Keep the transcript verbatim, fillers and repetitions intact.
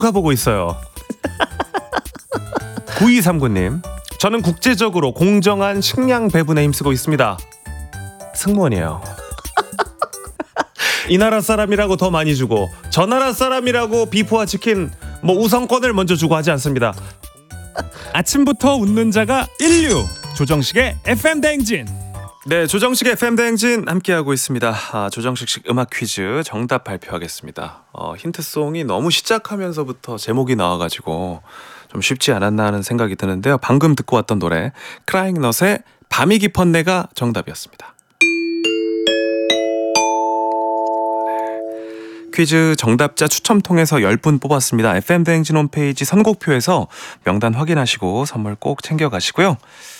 가보고 있어요. 구이삼구 님, 저는 국제적으로 공정한 식량 배분에 힘쓰고 있습니다. 승무원이에요. 이 나라 사람이라고 더 많이 주고 저 나라 사람이라고 비프와 치킨 뭐 우선권을 먼저 주고 하지 않습니다. 아침부터 웃는 자가 인류, 조정식의 에프엠 대행진. 네, 조정식의 에프엠 대행진 함께하고 있습니다. 아, 조정식식 음악 퀴즈 정답 발표하겠습니다. 어, 힌트송이 너무 시작하면서부터 제목이 나와가지고 좀 쉽지 않았나 하는 생각이 드는데요. 방금 듣고 왔던 노래 크라잉넛의 밤이 깊었네가 정답이었습니다. 퀴즈 정답자 추첨 통해서 십 분 뽑았습니다. 에프엠 대행진 홈페이지 선곡표에서 명단 확인하시고 선물 꼭 챙겨가시고요.